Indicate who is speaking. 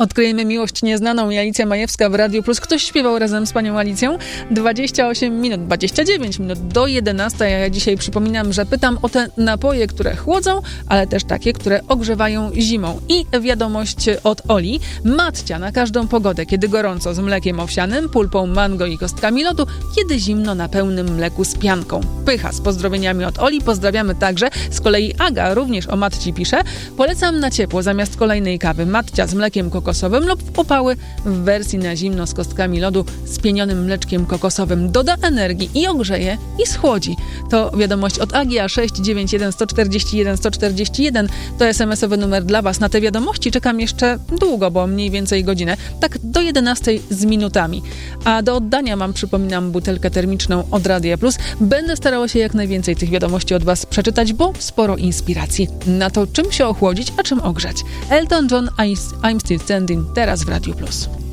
Speaker 1: Odkryjemy miłość nieznaną i Alicja Majewska w Radiu Plus. Ktoś śpiewał razem z panią Alicją? 29 minut do 11. Ja dzisiaj przypominam, że pytam o te napoje, które chłodzą, ale też takie, które ogrzewają zimą. I wiadomość od Oli. Matcia na każdą pogodę, kiedy gorąco z mlekiem owsianym, pulpą mango i kostkami lodu, kiedy zimno na pełnym mleku z pianką. Pycha z pozdrowieniami od Oli. Pozdrawiamy także. Z kolei Aga również o Matci pisze: polecam na ciepło zamiast kolejnej kawy Matcia z mlekiem kokosowym lub opały w wersji na zimno z kostkami lodu z pienionym mleczkiem kokosowym. Doda energii i ogrzeje i schłodzi. To wiadomość od Agi, a 691 141 141 to SMS-owy numer dla Was. Na te wiadomości czekam jeszcze długo, bo mniej więcej godzinę. Tak do 11 z minutami. A do oddania mam, przypominam, butelkę termiczną od Radia Plus. Będę starała się jak najwięcej tych wiadomości od Was przeczytać, bo sporo inspiracji na to, czym się ochłodzić, a czym ogrzać. Elton John, I'm Still Standing, teraz w Radiu Plus.